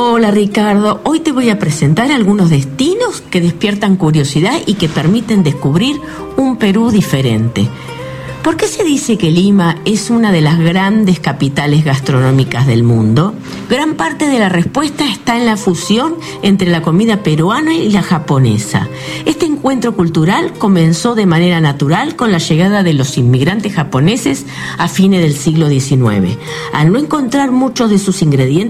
Hola Ricardo, hoy te voy a presentar algunos destinos que despiertan curiosidad y que permiten descubrir un Perú diferente. ¿Por qué se dice que Lima es una de las grandes capitales gastronómicas del mundo? Gran parte de la respuesta está en la fusión entre la comida peruana y la japonesa. Este encuentro cultural comenzó de manera natural con la llegada de los inmigrantes japoneses a fines del siglo XIX. Al no encontrar muchos de sus ingredientes